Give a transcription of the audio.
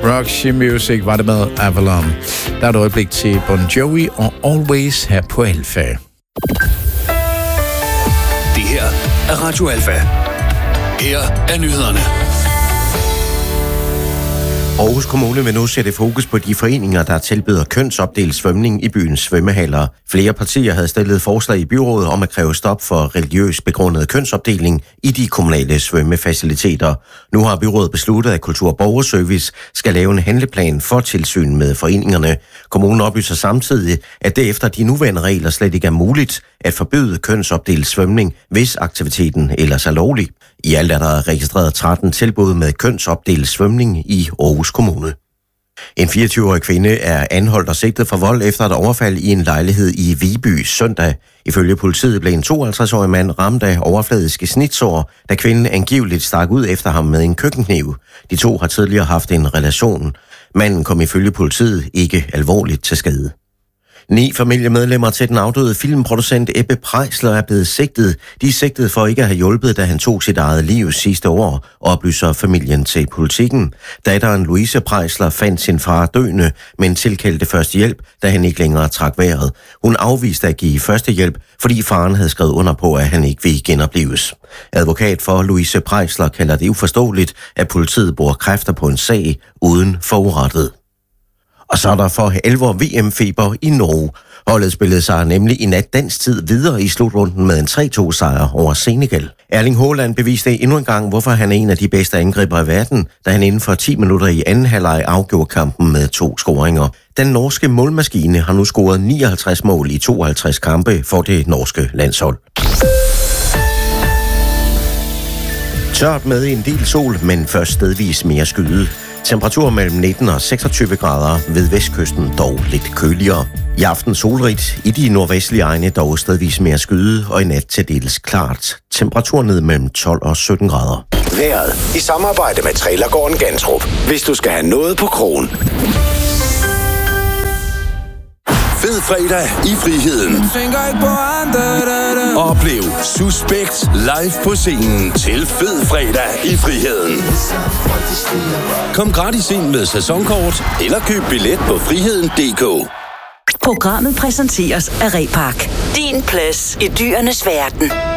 Roxy Music var det med Avalon. Der er et øjeblik til Bon Jovi og Always her på Alfa. Det her er Radio Alfa. Her er nyhederne. Aarhus Kommune vil nu sætte fokus på de foreninger, der tilbyder kønsopdelt svømning i byens svømmehaller. Flere partier havde stillet forslag i byrådet om at kræve stop for religiøs begrundet kønsopdeling i de kommunale svømmefaciliteter. Nu har byrådet besluttet, at Kultur- og Borgerservice skal lave en handleplan for tilsyn med foreningerne. Kommunen oplyser samtidig, at det efter de nuværende regler slet ikke er muligt at forbyde kønsopdelt svømning, hvis aktiviteten ellers er lovlig. I alt er der registreret 13 tilbud med kønsopdelt svømning i Aarhus Kommune. En 24-årig kvinde er anholdt og sigtet for vold efter et overfald i en lejlighed i Viby søndag. Ifølge politiet blev en 52-årig mand ramt af overfladiske snitsår, da kvinden angiveligt stak ud efter ham med en køkkenkniv. De to har tidligere haft en relation. Manden kom ifølge politiet ikke alvorligt til skade. 9 familiemedlemmer til den afdøde filmproducent Ebbe Preisler er blevet sigtet. De er sigtet for ikke at have hjulpet, da han tog sit eget liv sidste år, oplyser familien til Politikken. Datteren Louise Preisler fandt sin far døende, men tilkaldte først hjælp, da han ikke længere trak vejret. Hun afviste at give førstehjælp, fordi faren havde skrevet under på, at han ikke ville genoplives. Advokat for Louise Preisler kalder det uforståeligt, at politiet bruger kræfter på en sag uden forurettet. Og så er der for alvor VM-feber i Norge. Holdet spillede sig nemlig i nat dansk tid videre i slutrunden med en 3-2-sejr over Senegal. Erling Haaland beviste endnu en gang, hvorfor han er en af de bedste angriber i verden, da han inden for 10 minutter i anden halvleg afgjorde kampen med 2 scoringer. Den norske målmaskine har nu scoret 59 mål i 52 kampe for det norske landshold. Tørt med en del sol, men først stedvis mere skyde. Temperatur mellem 19 og 26 grader, ved vestkysten dog lidt køligere. I aften solrigt, i de nordvestlige egne dog stedvis mere skyde, og i nat til dels klart. Temperatur ned mellem 12 og 17 grader. Vejret i samarbejde med Trailergården Gantrup. Hvis du skal have noget på krogen. Fed fredag i friheden. Oplev Suspekt live på scenen til Fed fredag i friheden. Kom gratis ind med sæsonkort eller køb billet på friheden.dk. Programmet præsenteres af Repark. Din plads i dyrenes verden.